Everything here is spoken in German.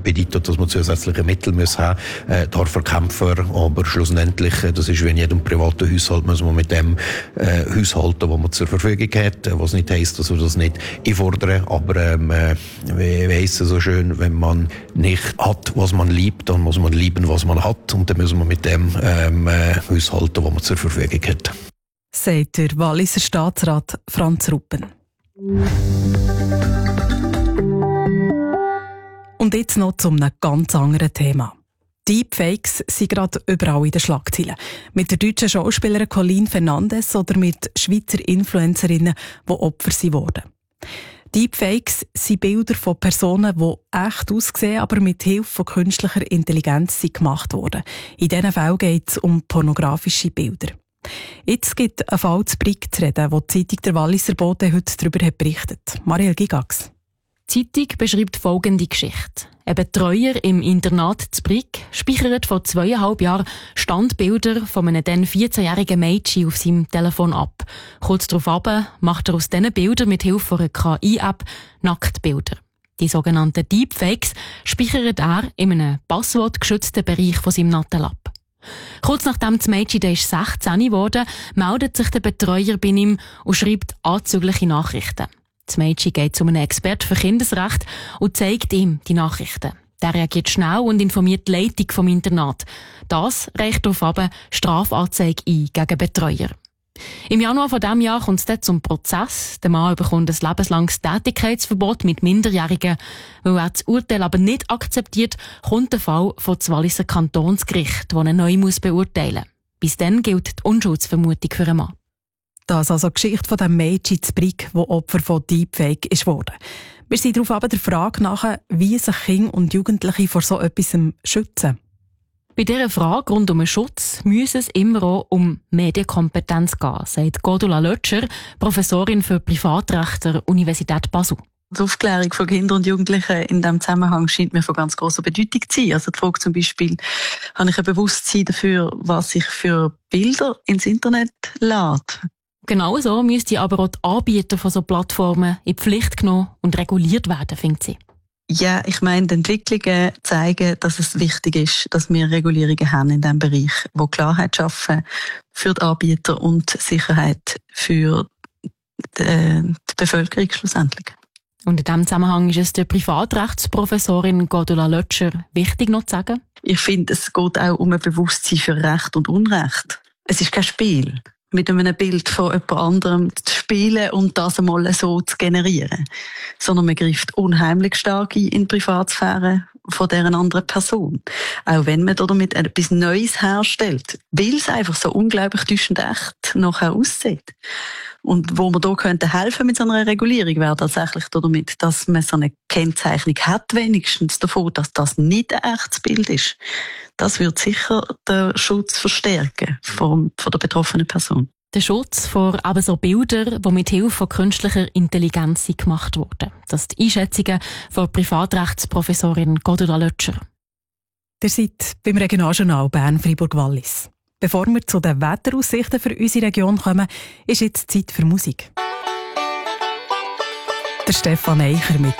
bedeutet, dass man zusätzliche Mittel muss haben, dafür kämpfen, aber schlussendlich, das ist wie in jedem privaten Haushalt, muss man mit dem haushalten, was man zur Verfügung hat, was nicht heisst, dass wir das nicht einfordern, aber wie heisst es so schön, wenn man nicht hat, was man liebt, dann muss man lieben, was man hat, und dann müssen wir mit dem haushalten, was man zur Verfügung hat. Sagt der Walliser Staatsrat Franz Ruppen. Und jetzt noch zu einem ganz anderen Thema. Deepfakes sind gerade überall in den Schlagzeilen. Mit der deutschen Schauspielerin Colleen Fernandes oder mit Schweizer Influencerinnen, die Opfer wurden. Deepfakes sind Bilder von Personen, die echt aussehen, aber mit Hilfe von künstlicher Intelligenz gemacht wurden. In diesen Fällen geht es um pornografische Bilder. Jetzt gibt es einen Fall zu Brig zu reden, wo die Zeitung der Walliser Bote heute darüber berichtet hat. Marielle Gigax. Die Zeitung beschreibt folgende Geschichte. Ein Betreuer im Internat zu Brig speichert vor 2,5 Jahren Standbilder von einem dann 14-jährigen Mädchen auf seinem Telefon ab. Kurz darauf macht er aus diesen Bildern mit Hilfe einer KI-App Nacktbilder. Die sogenannten Deepfakes speichert er in einem passwortgeschützten Bereich von seinem Nattelab. Kurz nachdem das Mädchen 16 wurde, meldet sich der Betreuer bei ihm und schreibt anzügliche Nachrichten. Das Mädchen geht zu einem Experten für Kindesrecht und zeigt ihm die Nachrichten. Der reagiert schnell und informiert die Leitung vom Internat. Das reicht darauf ab, Strafanzeige ein gegen den Betreuer. Im Januar von diesem Jahr kommt es dann zum Prozess. Der Mann bekommt ein lebenslanges Tätigkeitsverbot mit Minderjährigen. Weil er das Urteil aber nicht akzeptiert, kommt der Fall vor das Walliser Kantonsgericht, das ihn neu beurteilen muss. Bis dann gilt die Unschuldsvermutung für einen Mann. Das ist also die Geschichte von dem Mädchen zu Brig, das Opfer von Deepfake wurde. Wir sind darauf aber der Frage nach, wie sich Kinder und Jugendliche vor so etwas schützen. Bei dieser Frage rund um den Schutz müsse es immer auch um Medienkompetenz gehen, sagt Cordula Lötscher, Professorin für Privatrecht der Universität Basel. Die Aufklärung von Kindern und Jugendlichen in diesem Zusammenhang scheint mir von ganz grosser Bedeutung zu sein. Also die Frage zum Beispiel, habe ich ein Bewusstsein dafür, was ich für Bilder ins Internet lade? Genau so müssten aber auch die Anbieter von so Plattformen in die Pflicht genommen und reguliert werden, findet sie. Ja, ich meine, die Entwicklungen zeigen, dass es wichtig ist, dass wir Regulierungen haben in diesem Bereich, die Klarheit schaffen für die Anbieter und Sicherheit für die Bevölkerung schlussendlich. Und in diesem Zusammenhang ist es der Privatrechtsprofessorin Cordula Lötscher wichtig noch zu sagen? Ich finde, es geht auch um ein Bewusstsein für Recht und Unrecht. Es ist kein Spiel, mit einem Bild von jemand anderem zu spielen und das einmal so zu generieren. Sondern man greift unheimlich stark ein in die Privatsphäre von dieser anderen Person. Auch wenn man damit etwas Neues herstellt, weil es einfach so unglaublich täuschend echt nachher aussieht. Und wo man da könnte helfen mit so einer Regulierung, wäre tatsächlich damit, dass man so eine Kennzeichnung hat, wenigstens davon, dass das nicht ein echtes Bild ist. Das wird sicher den Schutz verstärken von der betroffenen Person. Der Schutz vor eben so Bildern, die mit Hilfe von künstlicher Intelligenz gemacht wurden. Das sind die Einschätzungen von Privatrechtsprofessorin Cordula Lötscher. Ihr seid beim Regionaljournal Bern-Fribourg-Wallis. Bevor wir zu den Wetteraussichten für unsere Region kommen, ist jetzt Zeit für Musik. Der Stefan Eicher mit